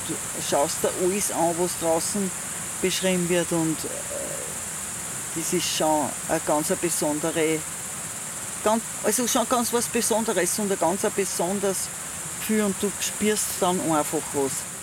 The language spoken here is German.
schaust dir alles an, was draußen beschrieben wird und das ist schon eine ganz besondere, also schon ganz was Besonderes und ein ganz besonderes Gefühl und du spürst dann einfach was.